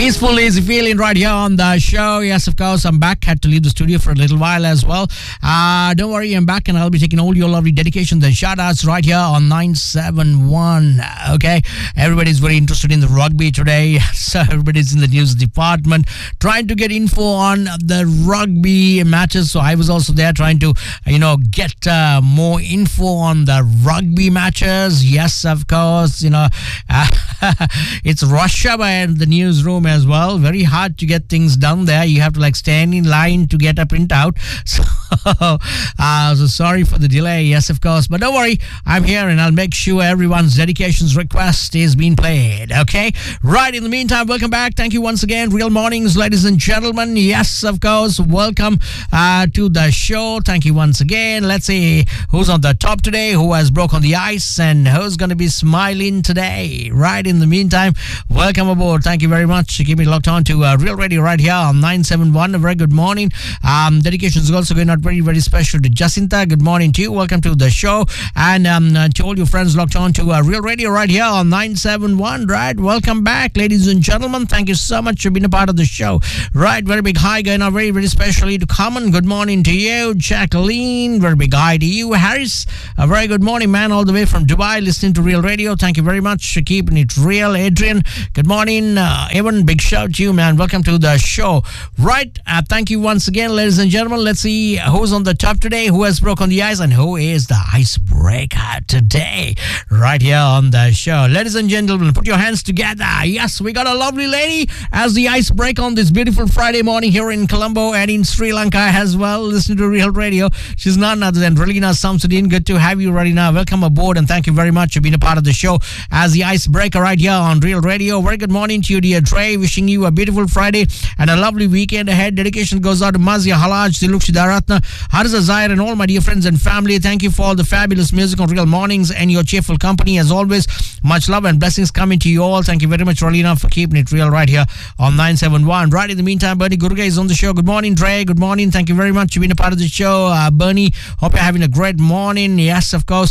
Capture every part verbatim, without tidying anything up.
Peaceful, easy feeling right here on the show. Yes, of course, I'm back. Had to leave the studio for a little while as well. Uh, don't worry, I'm back and I'll be taking all your lovely dedications and shout-outs right here on nine seven one. Okay, everybody's very interested in the rugby today. So everybody's in the news department trying to get info on the rugby matches. So I was also there trying to, you know, get uh, more info on the rugby matches. Yes, of course, you know, uh, it's Russia by the newsroom as well. Very hard to get things done there. You have to like stand in line to get a printout. So, uh, so sorry for the delay. Yes, of course. But don't worry, I'm here and I'll make sure everyone's dedications request is being played. Okay? Right, in the meantime, welcome back. Thank you once again. Real mornings, ladies and gentlemen. Yes, of course. Welcome uh, to the show. Thank you once again. Let's see who's on the top today, who has broken the ice, and who's going to be smiling today. Right, in the meantime, welcome aboard. Thank you very much. Keep it locked on to uh, Real Radio right here on nine seven one. A very good morning. Um, dedications also going out very, very special to Jacinta. Good morning to you. Welcome to the show. And um, uh, to all your friends locked on to uh, Real Radio right here on nine seven one. Right, welcome back, ladies and gentlemen. Thank you so much for being a part of the show. Right, very big hi going out very, very specially to Common. Good morning to you. Jacqueline, very big hi to you. Harris, a very good morning, man, all the way from Dubai, listening to Real Radio. Thank you very much for keeping it real. Adrian, good morning. Uh, Evan, big shout to you, man. Welcome to the show. Right, uh, thank you once again, ladies and gentlemen. Let's see who's on the top today, who has broken the ice, and who is the icebreaker today, right here on the show. Ladies and gentlemen, put your hands together. Yes, we got a lovely lady as the icebreaker on this beautiful Friday morning here in Colombo and in Sri Lanka as well. Listen to Real Radio. She's none other than Relina Samsudin. Good to have you, Relina. Welcome aboard, and thank you very much for being a part of the show as the icebreaker right here on Real Radio. Very good morning to you, dear Trey. Wishing you a beautiful Friday and a lovely weekend ahead. Dedication goes out to Mazia Halaj, Siluk Shidaratna, Harza Zaire, and all my dear friends and family. Thank you for all the fabulous music on Real Mornings and your cheerful company as always. Much love and blessings coming to you all. Thank you very much, Rolina, for keeping it real right here on nine seven one. Right, in the meantime, Bernie Gurga is on the show. Good morning, Trey. Good morning. Thank you very much for being a part of the show. Uh, Bernie, hope you're having a great morning. Yes, of course.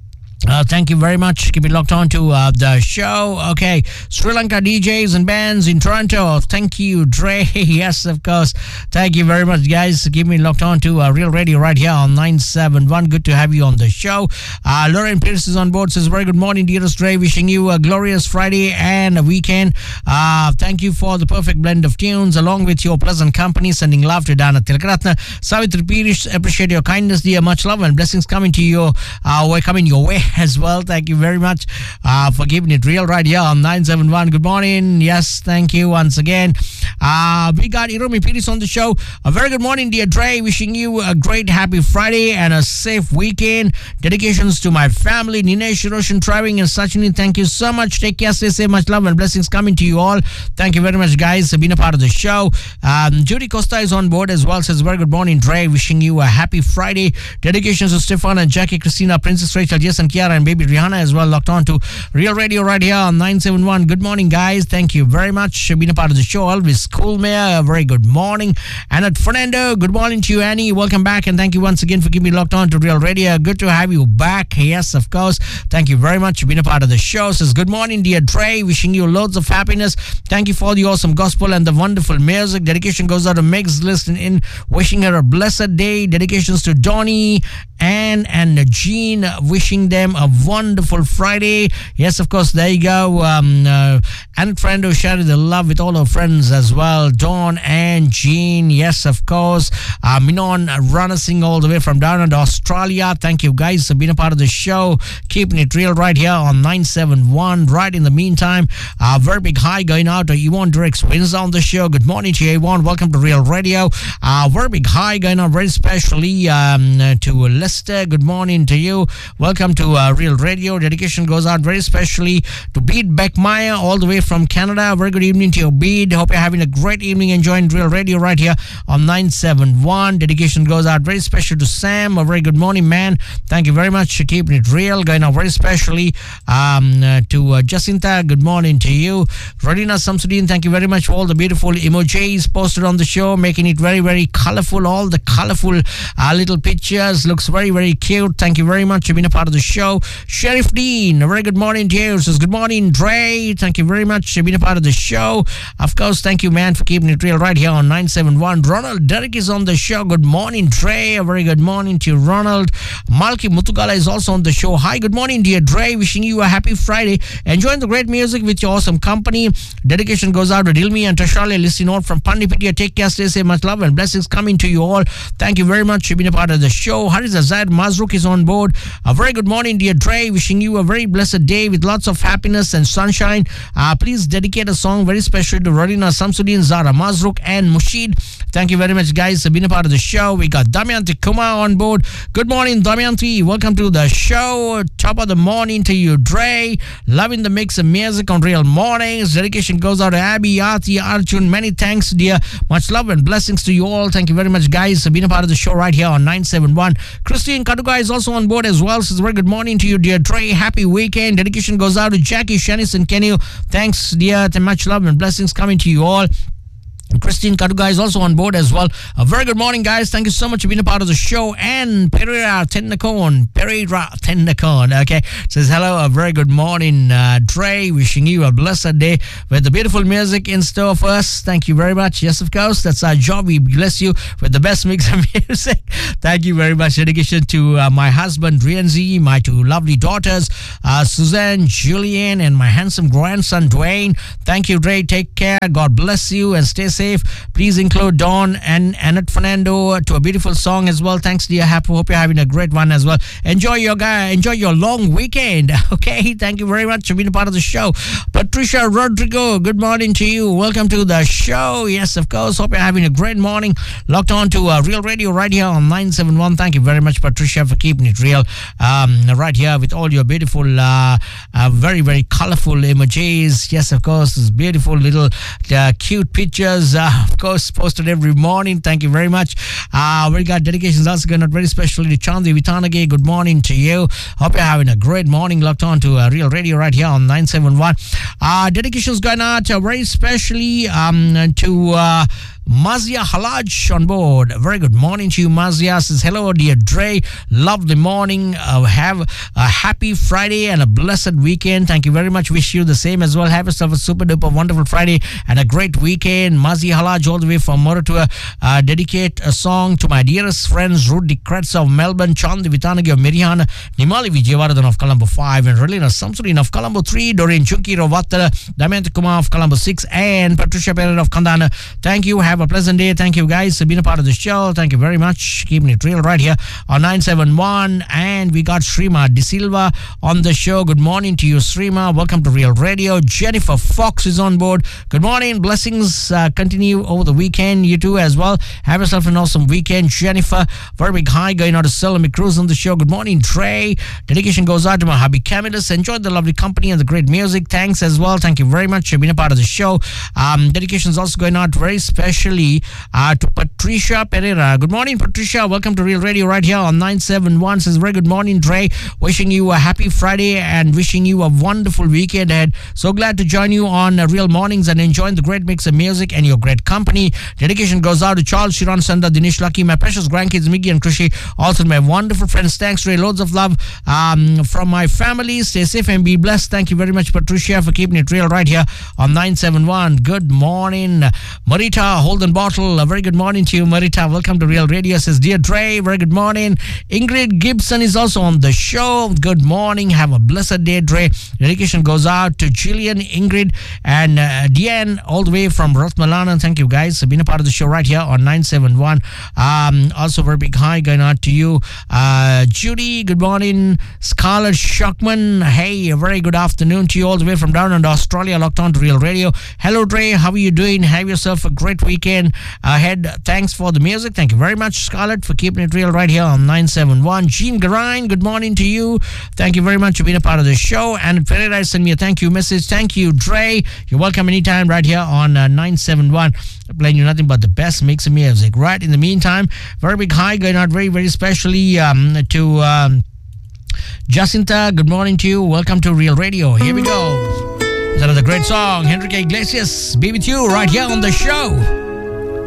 Uh, thank you very much. Keep it locked on to uh, the show. Okay, Sri Lanka D Js and bands in Toronto. Thank you, Dre. Yes, of course. Thank you very much, guys. Keep me locked on to uh, Real Radio right here on nine seven one. Good to have you on the show. Uh, Lauren Pierce is on board. Says, very good morning, dearest Dre. Wishing you a glorious Friday and a weekend. Uh, thank you for the perfect blend of tunes along with your pleasant company. Sending love to Dana Tilkaratna. Savitri Pirish, appreciate your kindness, dear. Much love and blessings coming to you. Uh, we're coming your way as well. Thank you very much uh, for keeping it real right here on nine seven one. Good morning. Yes, thank you once again. Uh, we got Iromi Piris on the show. A very good morning, dear Dre. Wishing you a great happy Friday and a safe weekend. Dedications to my family, Ninesh, Roshan, Driving, and Sachini. Thank you so much. Take care, stay safe. Much love and blessings coming to you all. Thank you very much, guys, for being a part of the show. Um, Judy Costa is on board as well. Says, very good morning, Dre. Wishing you a happy Friday. Dedications to Stefan and Jackie, Christina, Princess Rachel, Jess, and Kiara, and baby Rihanna as well, locked on to Real Radio right here on nine seven one. Good morning, guys. Thank you very much for being a part of the show. Always cool, Mayor. A very good morning. And at Fernando, good morning to you, Annie. Welcome back, and thank you once again for keeping me locked on to Real Radio. Good to have you back. Yes, of course. Thank you very much for being a part of the show. Says, good morning, dear Dre. Wishing you loads of happiness. Thank you for the awesome gospel and the wonderful music. Dedication goes out to Meg's List in wishing her a blessed day. Dedications to Donnie, Anne, and Jean. Wishing them a wonderful Friday. Yes, of course, there you go. Um, uh, and Frendo sharing the love with all our friends as well. Dawn and Jean. Yes, of course. Uh, Minon Ranasing all the way from down in Australia. Thank you, guys, for being a part of the show. Keeping it real right here on nine seven one. Right, in the meantime, a uh, very big hi going out to Yvonne Drex Wins on the show. Good morning to you, Yvonne. Welcome to Real Radio. Uh, very big hi going out very specially um, to Lester. Good morning to you. Welcome to uh, Real Radio. Dedication goes out very specially to Bede Beckmeyer all the way from Canada. Very good evening to you, Bede. Hope you're having a great evening enjoying Real Radio right here on nine seven one. Dedication goes out very special to Sam. A very good morning, man. Thank you very much for keeping it real. Going out very specially um, uh, to uh, Jacinta. Good morning to you. Radina Samsudin, thank you very much for all the beautiful emojis posted on the show, making it very, very colorful. All the colorful uh, little pictures. Looks very, very cute. Thank you very much for being a part of the show. Sheriff Dean, a very good morning to you. Says, good morning, Dre. Thank you very much for being a part of the show. Of course, thank you, man, for keeping it real right here on nine seven one. Ronald Derrick is on the show. Good morning, Dre. A very good morning to you, Ronald. Malki Mutugala is also on the show. Hi, good morning, dear Dre. Wishing you a happy Friday. Enjoying the great music with your awesome company. Dedication goes out to Dilmi and Tashali. Listen out from Pandipitia. Take care, stay safe, much love and blessings coming to you all. Thank you very much for being a part of the show. Haris Azad Mazruk is on board. A very good morning, dear Dre. Wishing you a very blessed day with lots of happiness and sunshine. Uh, please dedicate a song very special to Radina Samsudin, Zara Mazruk and Mushid. Thank you very much, guys, for being a part of the show. We got Damayanti Kumar on board. Good morning, Damayanti. Welcome to the show. Top of the morning to you, Dre. Loving the mix of music on Real Mornings. Dedication goes out to Abby, Aarti, Arjun. Many thanks, dear. Much love and blessings to you all. Thank you very much, guys, for being a part of the show right here on nine seven one. Christine Kaduga is also on board as well. Says, very good morning to you, dear Dre. Happy weekend. Dedication goes out to Jackie, Shanice, and Kenny. Thanks, dear. Much love and blessings coming to you all. Christine Kaduga is also on board as well. A very good morning, guys. Thank you so much for being a part of the show. And Pereira Tennacon, Pereira Tennacon, okay, says hello. A very good morning, uh, Dre. Wishing you a blessed day with the beautiful music in store for us. Thank you very much. Yes, of course, that's our job. We bless you with the best mix of music. Thank you very much. Dedication to uh, my husband, Rienzi, my two lovely daughters, uh, Suzanne, Julian, and my handsome grandson, Dwayne. Thank you, Dre. Take care. God bless you and stay safe. Please include Dawn and Annette Fernando to a beautiful song as well. Thanks, dear. Happy, hope you're having a great one as well. Enjoy your guy, enjoy your long weekend. Okay, thank you very much for being a part of the show. Patricia Rodrigo, good morning to you. Welcome to the show. Yes, of course. Hope you're having a great morning. Locked on to uh, Real Radio right here on nine seven one. Thank you very much, Patricia, for keeping it real. Um, right here with all your beautiful, uh, uh, very, very colorful emojis. Yes, of course, these beautiful little uh, cute pictures. Uh, of course, posted every morning. Thank you very much. Uh, we got dedications also going out very specially to Chandi Vitanage. Good morning to you. Hope you're having a great morning. Locked on to uh, Real Radio right here on nine seven one. Uh, dedications going out uh, very specially um, to uh, Mazia Halaj on board. A very good morning to you, Mazia. Says, hello, dear Dre. Lovely morning. Uh, have a happy Friday and a blessed weekend. Thank you very much. Wish you the same as well. Have yourself a super duper wonderful Friday and a great weekend. Mazia Halaj all the way from Moratua. Uh, dedicate a song to my dearest friends, Rudy Kretz of Melbourne, Chandi Vitanagi of Miriana, Nimali Vijayawardhan of Colombo five, and Relina Samsudin of Colombo three, Doreen Chunki Rovatala, Damayanti Kumar of Colombo six, and Patricia Pereira of Kandana. Thank you. Have a pleasant day. Thank you, guys, for being a part of the show. Thank you very much. Keeping it real right here on nine seven one. And we got Srima De Silva on the show. Good morning to you, Srima. Welcome to Real Radio. Jennifer Fox is on board. Good morning. Blessings uh, continue over the weekend. You too as well. Have yourself an awesome weekend, Jennifer. Very big hi going out to Salome Cruz on the show. Good morning, Trey. Dedication goes out to my hubby Camillus. Enjoyed the lovely company and the great music. Thanks as well. Thank you very much for being a part of the show. Um, dedication is also going out very specially uh, to Patricia Pereira. Good morning, Patricia. Welcome to Real Radio right here on nine seven one. Says, very good morning, Dre. Wishing you a happy Friday and wishing you a wonderful weekend ahead. So glad to join you on uh, Real Mornings and enjoying the great mix of music and your great company. Dedication goes out to Charles, Shiran, Sanda, Dinesh, Lucky, my precious grandkids, Miggy and Krishi. Also my wonderful friends. Thanks, Ray. Loads of love um, from my family. Stay safe and be blessed. Thank you very much, Patricia, for keeping it real right here on nine seven one. Good morning, Marita Holden Bottle. A very good morning to you, Marita. Welcome to Real Radio. Says, dear Dre, very good morning. Ingrid Gibson is also on the show. Good morning. Have a blessed day, Dre. Dedication goes out to Jillian, Ingrid, and uh, Deanne, all the way from Rathmalana. Thank you, guys, for being a part of the show right here on nine seven one. Um, also, very big hi going out to you, uh, Judy. Good morning. Scarlett Shockman. Hey, a very good afternoon to you all the way from down in Australia, locked on to Real Radio. Hello, Dre. How are you doing? Have yourself a great week weekend ahead. Thanks for the music. Thank you very much, Scarlett, for keeping it real right here on nine seven one. Jean Garine, good morning to you. Thank you very much for being a part of the show. And Ferreira sent me a thank you message. Thank you, Dre. You're welcome anytime right here on uh, nine seven one. Playing you nothing but the best mix of music. Right in the meantime, very big hi going out very, very specially um, to um, Jacinta. Good morning to you. Welcome to Real Radio. Here we go. It's another great song. Enrique Iglesias, be with you right here on the show.